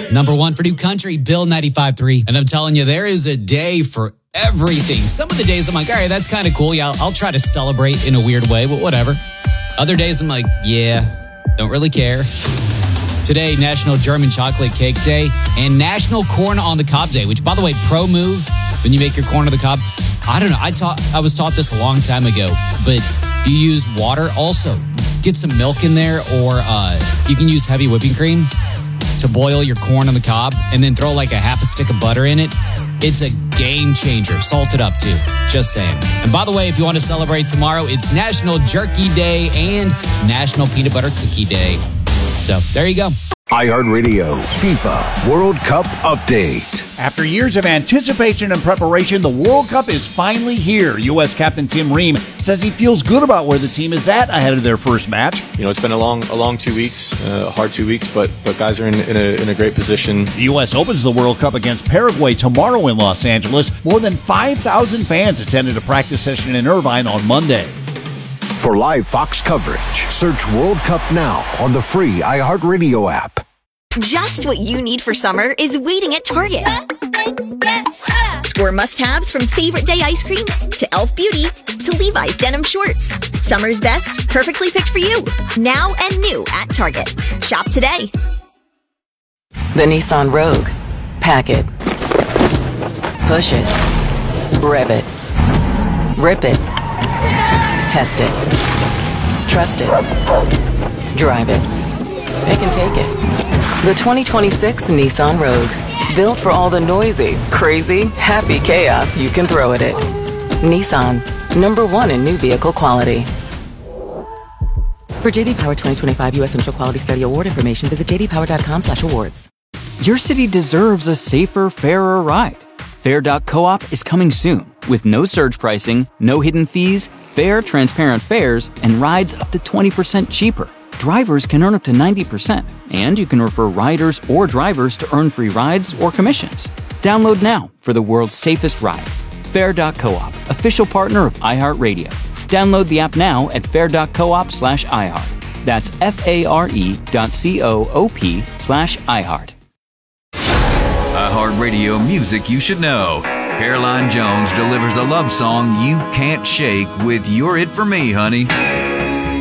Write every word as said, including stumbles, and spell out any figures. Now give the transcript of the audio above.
Number one for new country, Bill ninety-five point three. And I'm telling you, there is a day for everything. Some of the days I'm like, all right, that's kind of cool. Yeah, I'll, I'll try to celebrate in a weird way, but whatever. Other days I'm like, yeah, don't really care. Today, National German Chocolate Cake Day and National Corn on the Cob Day, which, by the way, pro move when you make your corn on the cob. I don't know. I taught. I was taught this a long time ago, but if you use water, also get some milk in there, or uh, you can use heavy whipping cream to boil your corn on the cob and then throw like a half a stick of butter in it. It's a game changer. Salt it up too. Just saying. And by the way, if you want to celebrate tomorrow, it's National Jerky Day and National Peanut Butter Cookie Day. So there you go. iHeartRadio FIFA World Cup Update. After years of anticipation and preparation, the World Cup is finally here. U S captain Tim Ream says he feels good about where the team is at ahead of their first match. You know, it's been a long, a long two weeks, uh, hard two weeks, but but guys are in, in, a, in a great position. The U S opens the World Cup against Paraguay tomorrow in Los Angeles. More than five thousand fans attended a practice session in Irvine on Monday. For live Fox coverage, search World Cup now on the free iHeartRadio app. Just what you need for summer is waiting at Target. Score must-haves from Favorite Day ice cream to e l f Beauty to Levi's denim shorts. Summer's best, perfectly picked for you. Now and new at Target. Shop today. The Nissan Rogue. Pack it. Push it. Rev it. Rip it. Test it. Trust it. Drive it. It can take it. The twenty twenty-six Nissan Rogue. Built for all the noisy, crazy, happy chaos you can throw at it. Nissan. Number one in new vehicle quality. For J D Power twenty twenty-five U S Initial Quality Study Award information, visit j d power dot com slash awards. Your city deserves a safer, fairer ride. Fair dot coop is coming soon with no surge pricing, no hidden fees, fair, transparent fares, and rides up to twenty percent cheaper. Drivers can earn up to ninety percent, and you can refer riders or drivers to earn free rides or commissions. Download now for the world's safest ride. Fair dot coop, official partner of iHeartRadio. Download the app now at fair dot coop slash iHeart. That's F-A-R-E dot C-O-O-P slash iHeart. iHeartRadio music you should know. Caroline Jones delivers the love song You Can't Shake with You're It For Me, Honey.